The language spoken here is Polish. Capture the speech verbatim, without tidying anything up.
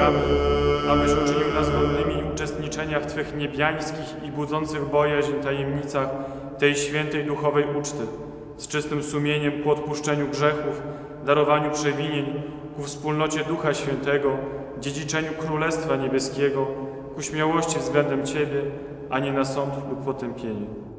błagamy, abyś uczynił nas godnymi uczestniczenia w Twych niebiańskich i budzących bojaźń tajemnicach tej świętej duchowej uczty, z czystym sumieniem ku odpuszczeniu grzechów, darowaniu przewinień, ku wspólnocie Ducha Świętego, dziedziczeniu Królestwa Niebieskiego, ku śmiałości względem Ciebie, a nie na sąd lub potępienie.